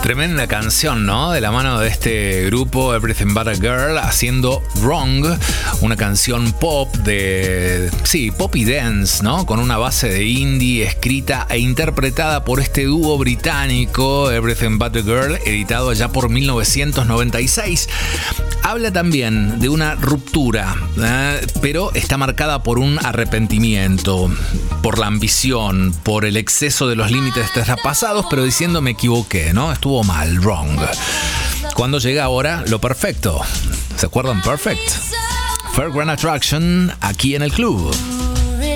Tremenda canción, ¿no? De la mano de este grupo Everything But a Girl haciendo Wrong, una canción pop pop y dance, ¿no? Con una base de indie escrita e interpretada por este dúo británico Everything But a Girl, editado allá por 1996. Habla también de una ruptura, pero está marcada por un arrepentimiento, por la ambición, por el exceso de los límites traspasados, pero diciendo me equivoqué, ¿no? Estuvo mal, wrong. Cuando llega ahora lo perfecto. ¿Se acuerdan? Perfect. Fairground Attraction aquí en el club.